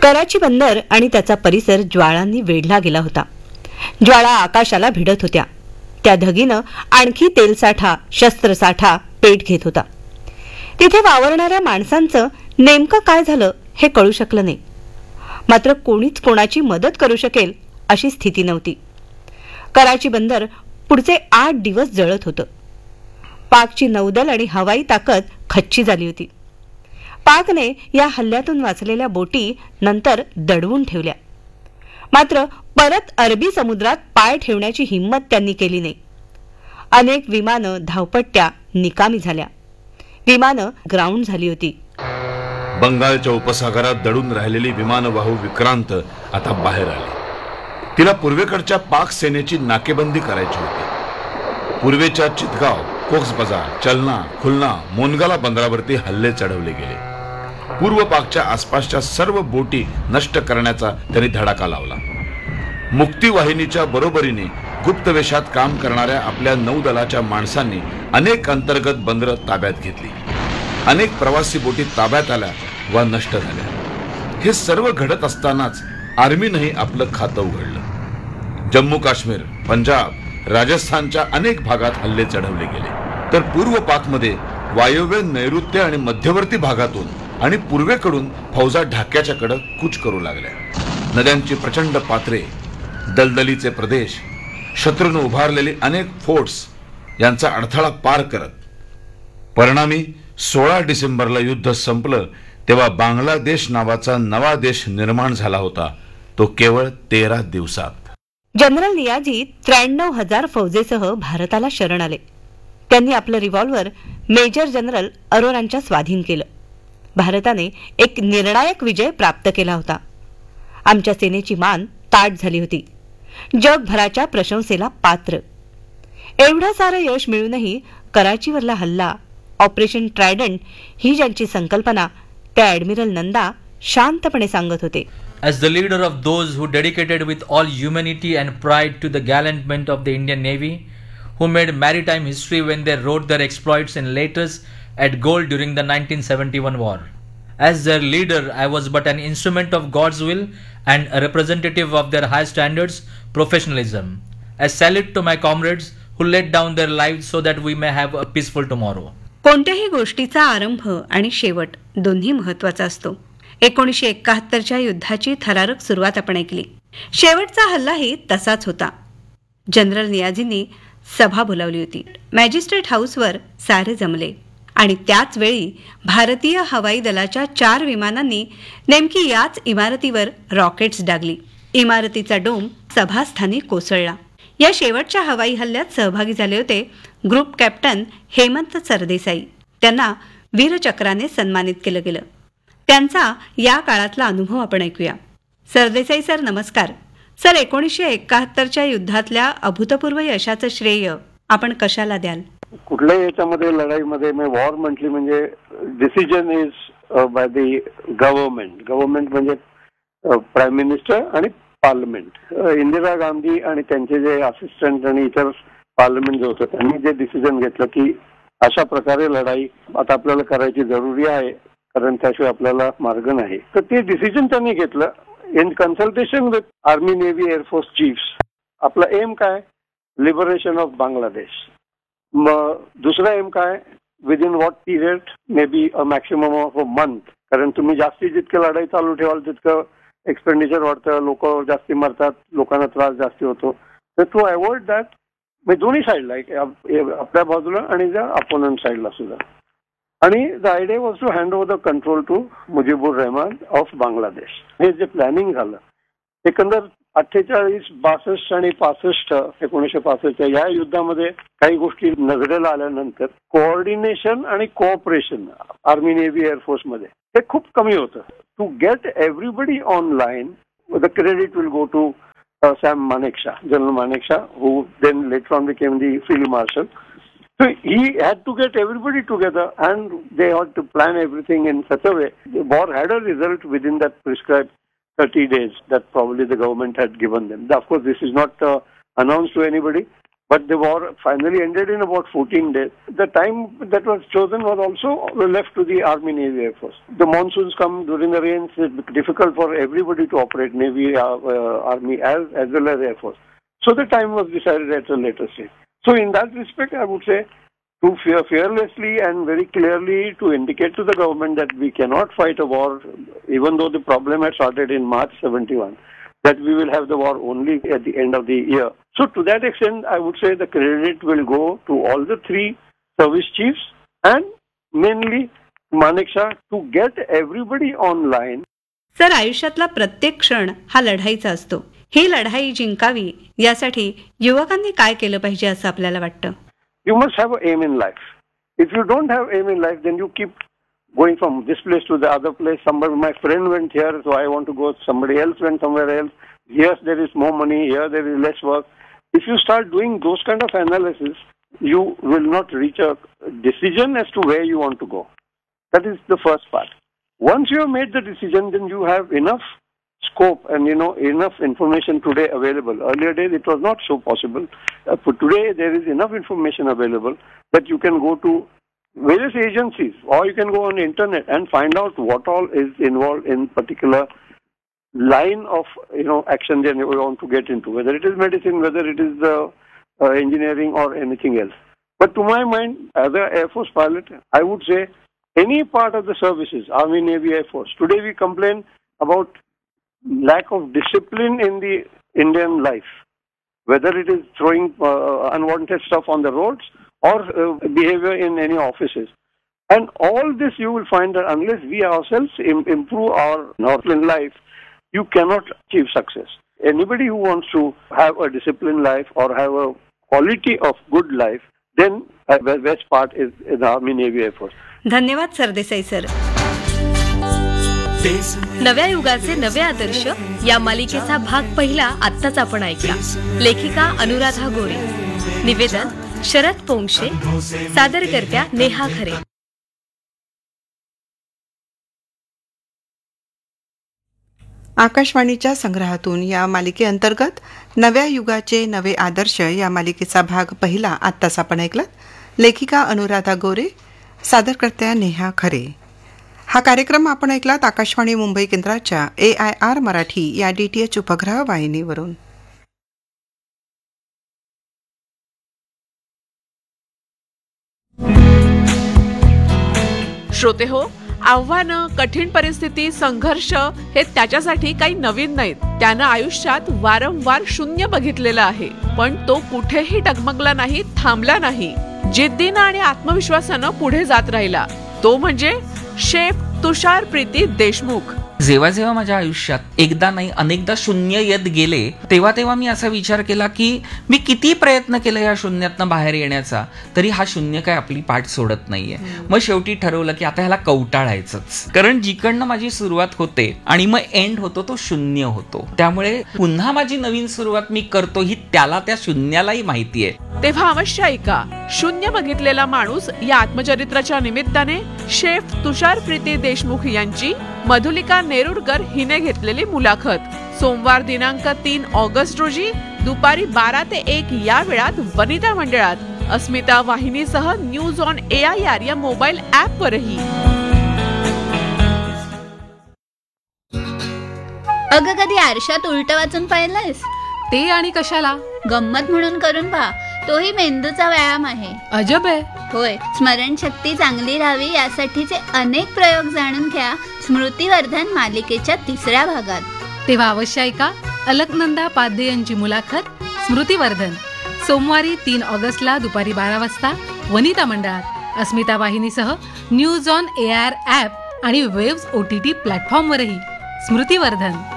कराची बंदर आणि त्याचा परिसर ज्वाळांनी वेढला गेला होता. ज्वाळा आकाशाला भिडत होत्या. त्या धगीनं आणखी तेलसाठा, शस्त्रसाठा पेट घेत होता. तिथे वावरणाऱ्या माणसांचं नेमकं काय झालं हे कळू शकलं नाही. मात्र कोणीच कोणाची मदत करू शकेल अशी स्थिती नव्हती. कराची बंदर पुढचे 8 दिवस जळत होतं. पाकची नौदल आणि हवाई ताकद खच्ची झाली होती. पाकने या हल्ल्यातून वाचलेल्या बोटी नंतर दडवून ठेवल्या. मात्र परत अरबी समुद्रात पाय ठेवण्याची हिंमत त्यांनी केली नाही. अनेक विमानं धावपट्ट्या निकामी झाल्या. विमानं ग्राउंड झाली होती. बंगालच्या उपसागरात दडून राहिलेली विमानवाहू विक्रांत आता बाहेर आली. तिला पूर्वेकडच्या पाक सेनेची नाकेबंदी करायची होती. पूर्वेच्या चितगाव, कोक्स बाजार, चलना, खुलना, मोनगाला बंदरावरती हल्ले चढवले गेले. पूर्व पाकच्या आसपासच्या सर्व बोटी नष्ट करण्याचा त्यांनी धडाका लावला. मुक्तीवाहिनीच्या बरोबरीने गुप्तवेशात काम करणाऱ्या आपल्या नौदलाच्या माणसांनी अनेक अंतर्गत बंदरं ताब्यात घेतली. अनेक प्रवासी बोटी ताब्यात आल्या वा नष्ट झाल्या. हे सर्व घडत असतानाच आर्मीनंही आपलं खातं उघडलं. जम्मू काश्मीर, पंजाब, राजस्थानच्या अनेक भागात हल्ले चढवले गेले. तर पूर्व पाकमध्ये वायव्य, नैऋत्य आणि मध्यवर्ती भागातून आणि पूर्वेकडून फौजा ढाक्याच्या कडे कूच करू लागल्या. नद्यांची प्रचंड पात्रे, दलदलीचे प्रदेश, शत्रूने उभारलेली अनेक फोर्ट्स यांचा अडथळा पार करत परिणामी 16 डिसेंबरला युद्ध संपलं तेव्हा बांगलादेश नावाचा नवा देश निर्माण झाला होता. तो केवळ 13 दिवसात. जनरल नियाजी 93,000 फौजेसह भारताला शरण आले. त्यांनी आपलं रिव्हॉल्व्हर मेजर जनरल अरोरांच्या स्वाधीन केलं. भारताने एक निर्णायक विजय प्राप्त केला होता. आमच्या सेनेची मान ताठ झाली होती. जगभराच्या प्रशंसेला पात्र. एवढं सारं यश मिळूनही कराचीवरला हल्ला, ऑपरेशन ट्रायडंट ही ज्यांची संकल्पना, त्या ॲडमिरल नंदा शांतपणे सांगत होते. As the leader of those who dedicated with all humanity and pride to the gallant men of the Indian Navy, who made maritime history when they wrote their exploits in letters at gold during the 1971 war. As their leader, I was but an instrument of God's will and a representative of their high standards, professionalism. A salute to my comrades who laid down their lives so that we may have a peaceful tomorrow. कोणत्याही गोष्टीचा आरंभ आणि शेवट दोन्ही महत्वाचा असतो. 1971च्या युद्धाची थरारक सुरुवात आपण ऐकली. शेवटचा हल्लाही तसाच होता. जनरल नियाजींनी सभा बोलावली होती. मॅजिस्ट्रेट हाऊसवर सारे जमले आणि त्याच वेळी भारतीय हवाई दलाच्या 4 विमानांनी नेमकी याच इमारतीवर रॉकेट्स डागली. इमारतीचा डोम सभास्थानी कोसळला. या शेवटच्या हवाई हल्ल्यात सहभागी झाले होते ग्रुप कॅप्टन हेमंत सरदेसाई. त्यांना वीरचक्राने सन्मानित केलं गेलं. त्यांचा या काळातला अनुभव आपण ऐकूया. सरदेसाई सर, नमस्कार. सर, 1971च्या युद्धातल्या अभूतपूर्व यशाचं श्रेय आपण कशाला द्याल? कुठल्याही याच्यामध्ये लढाईमध्ये वॉर म्हटली म्हणजे decision is by the government. Government म्हणजे प्राईम मिनिस्टर आणि पार्लमेंट. इंदिरा गांधी आणि त्यांचे जे असिस्टंट आणि इतर पार्लमेंट जे होतं त्यांनी जे डिसिजन घेतलं की अशा प्रकारे लढाई आता आपल्याला करायची जरुरी आहे, कारण त्याशिवाय आपल्याला मार्ग नाही. तर ते डिसिजन त्यांनी घेतलं in consultation with army, navy, air force chiefs. आपला एम काय? Liberation of Bangladesh. मग दुसरा एम काय? Within what period? May be a maximum of a month. कारण तुम्ही जास्ती जितकं लढाई चालू ठेवाल तितकं एक्सपेंडिचर वाढतं, लोक जास्ती मरतात, लोकांना त्रास जास्ती होतो. तर टू अवॉइड दॅट दोन्ही साईडला, आपल्या बाजूला आणि त्या अपोनंट साईडला सुद्धा. आणि the idea was to hand over the control to Mujibur Rahman of Bangladesh. हे जे प्लॅनिंग झालं एकंदर 48, 62 आणि 65, 1965 या युद्धामध्ये काही गोष्टी नजरेला आल्यानंतर कोऑर्डिनेशन आणि कोऑपरेशन आर्मी, नेव्ही, एअरफोर्स मध्ये ते खूप कमी होतं. To get everybody online, the credit will go to Sam Manekshaw, General Manekshaw, who then later on became the Field Marshal. So he had to get everybody together and they had to plan everything in such a way. The war had a result within that prescribed 30 days that probably the government had given them. Of course, this is not announced to anybody, but the war finally ended in about 14 days. The time that was chosen was also left to the Army, Navy, Air Force. The monsoons come during the rains. It's difficult for everybody to operate, Navy, Army, as well as Air Force. So the time was decided at a later stage. So in that respect, I would say, to fearlessly and very clearly to indicate to the government that we cannot fight a war, even though the problem had started in March 71. That we will have the war only at the end of the year. So to that extent, I would say the credit will go to all the 3 service chiefs and mainly Manekshaw to get everybody online. Sir, आयुष्यातला प्रत्येक क्षण हा लढाईचा असतो. ही लढाई जिंकावी यासाठी युवकांनी काय केलं पाहिजे असं आपल्याला वाटतं? You must have an aim in life. If you don't have aim in life, then you keep going from this place to the other place. Somebody, my friend went here, so I want to go. Somebody else went somewhere else. Here there is more money. Here there is less work. If you start doing those kind of analysis, you will not reach a decision as to where you want to go. That is the first part. Once you have made the decision, then you have enough scope and enough information today available. Earlier days it was not so possible. For today there is enough information available that you can go to various agencies, or you can go on the internet and find out what all is involved in particular line of action that you want to get into, whether it is medicine, whether it is engineering or anything else. But to my mind, as an Air Force pilot, I would say any part of the services, Army, Navy, Air Force, today we complain about lack of discipline in the Indian life, whether it is throwing unwanted stuff on the roads or behavior in any offices. And all this you will find that unless we ourselves improve our disciplined life, you cannot achieve success. Anybody who wants to have a disciplined life or have a quality of good life, then the best part is in the Army, Navy, Air Force. धन्यवाद Sardesai sir. नव्या युगाचे नवे आदर्श या मालिकेचा भाग पहिला आत्ताच आपण ऐकला. लेखिका अनुराधा गोरे, निवेदन शरद पोंक्षे, सादरकर्त्या नेहा खरे. आकाशवाणीच्या संग्रहातून या मालिकेअंतर्गत नव्या युगाचे नवे आदर्श या मालिकेचा भाग पहिला आत्ताच आपण ऐकला. लेखिका अनुराधा गोरे, सादरकर्त्या नेहा खरे. हा कार्यक्रम आपण ऐकलात आकाशवाणी मुंबई केंद्राच्या AIR मराठी या DTH उपग्रह वाहिनीवरून. श्रोते हो, आव्हानं, कठीण परिस्थिती, संघर्ष हे त्याच्यासाठी काही नवीन नाहीत. त्यानं आयुष्यात वारंवार शून्य बघितलेलं आहे, पण तो कुठेही डगमगला नाही, थांबला नाही. जिद्दीनं आणि आत्मविश्वासानं पुढे जात राहिला. तो म्हणजे शेफ तुषार प्रीती देशमुख. जेव्हा जेव्हा माझ्या आयुष्यात एकदा नाही अनेकदा शून्य येत गेले, तेव्हा तेव्हा मी असा विचार केला की मी किती प्रयत्न केला या शून्यातनं बाहेर येण्याचा, तरी हा शून्य काय आपली पाठ सोडत नाहीये. मग शेवटी ठरवलं की आता ह्याला कवटाळायचंच, कारण जिकडनं माझी सुरुवात होते आणि मग एंड होतो तो शून्य होतो. त्यामुळे पुन्हा माझी नवीन सुरुवात मी करतो ही त्याला, त्या शून्यालाही माहितीये. तेव्हा अवश्य ऐका शून्य बघितलेला माणूस या आत्मचरित्राच्या निमित्ताने शेफ तुषार प्रीती देशमुख यांची मधुलिका नेरुरकर हिने घेतलेली मुलाखत. सोमवार दिनांक 3 ऑगस्ट रोजी दुपारी 12 ते 1 या वेळात वनिता मंडळात अस्मिता वाहिनीसह न्यूज ऑन AIR या मोबाईल ऍप वरही. अगं, कधी आरशात उलट वाचून पाहिलंयस? ते आणि कशाला? गंमत म्हणून करून पहा, तोही मेंदूचा व्यायाम आहे. अजब आहे. होय, स्मरणशक्ती चांगली राहावी यासाठीचे अनेक प्रयोग जाणून घ्या स्मृतिवर्धन मालिकेच्या 3ऱ्या भागात. तेव्हा अवश्य ऐका अलकनंदा पाध्ये यांची मुलाखत स्मृतिवर्धन. सोमवारी 3 ऑगस्टला दुपारी 12 वाजता वनिता मंडळात अस्मिता वाहिनीसह न्यूज ऑन AIR ऍप आणि वेव्स OTT प्लॅटफॉर्मवरही. स्मृतिवर्धन.